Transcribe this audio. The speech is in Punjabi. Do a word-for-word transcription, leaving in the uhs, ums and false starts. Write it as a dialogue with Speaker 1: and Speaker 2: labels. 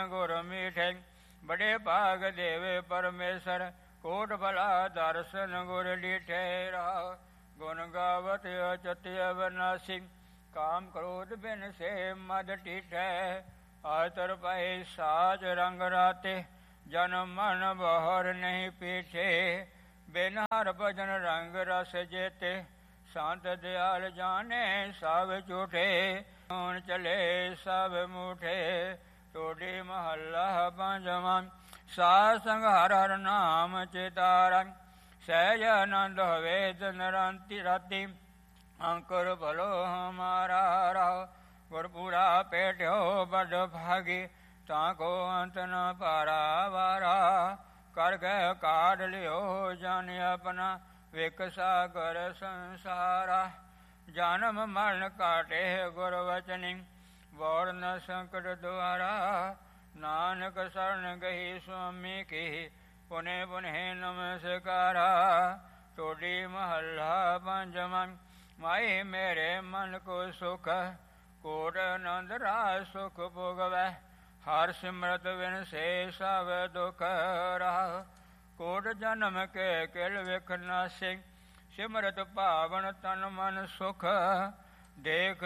Speaker 1: ਗੁਰ ਮੀਠੇ, ਬੜੇ ਭਾਗ ਦੇਵੇ ਪਰਮੇਸ਼ਰ, ਕੋਟ ਭਲਾ ਦਰਸ਼ਨ ਗੁਰ ਡੀਠੇ। ਰਾਹ ਗੁਣ ਗਾਵਤ ਅਚਤ ਅਵਨਾਸੀ, ਕਾਮ ਕ੍ਰੋਧ ਬਿਨ ਸੇ ਮਦ ਟੀਠੈ। ਆਤਰ ਪਏ ਸਾਜ ਰੰਗ ਰਾਤੇ, ਜਨ ਮਨ ਬਹਰ ਨਹੀਂ ਪੀਠੇ। ਬਿਨ ਹਰ ਭਜਨ ਰੰਗ ਰਸ ਜੇਤੇ, ਸੰਤ ਦਿਆਲ ਜਾਣੇ ਸਭ ਝੂਠੇ। ਹੁਣ ਚਲੇ ਸਭ ਮੂਠੇ, ਟੋਡੀ ਮਹੱਲਾ ਪੰਜਵਾਂ। ਸਾਧ ਸੰਗ ਹਰ ਹਰ ਨਾਮ ਚਿਤਾਰਾ, ਸਹਿਜ ਆਨੰਦ ਹੋਵੇ ਦਿਨ ਰਾਤੀ ਰਾਤੀ। ਅੰਕੁਰ ਭਲੋ ਹਮਾਰਾ ਰਾਹ, ਗੁਰਪੂਰਾ ਭੇਟਿਓ ਬੜ ਭਾਗੀ। ਤਾਂ ਕੋ ਅੰਤ ਨ ਪਾਰਾ ਵਾਰਾ, ਕਰ ਗਏ ਕਾਢ ਲਿਓ ਜਨ ਆਪਣਾ। ਵਿਕ ਸਾਗਰ ਸੰਸਾਰਾ, ਜਨਮ ਮਰਨ ਕਾਟੇ ਗੁਰ ਵਚਨੀ। ਬੋੜ ਨ ਸੰਕਟ ਦੁਆਰਾ, ਨਾਨਕ ਸਰਣ ਗਈ ਸੁਆਮੀ ਕੀ। ਪੁਨੇ ਪੁਨੇ ਨਮਸਕਾਰਾ, ਟੋਡੀ ਮਹੱਲਾ ਪੰਜਵਾਂ। ਮਾਏ ਮੇਰੇ ਮਨ ਕੋ ਸੁਖ, ਕੋਟ ਆਨੰਦ ਰਾਜ ਸੁਖ ਭੋਗਵੈ। ਹਰ ਸਿਮਰਤ ਬਿਨ ਸੇ ਸਭ ਦੁਖ ਰਾਹ, ਕੋਟ ਜਨਮ ਕੇ ਕਿਲ ਵਿਖ ਨਾਸੇ। ਸਿਮਰਤ ਭਾਵਨ ਤਨ ਮਨ ਸੁਖ, ਦੇਖ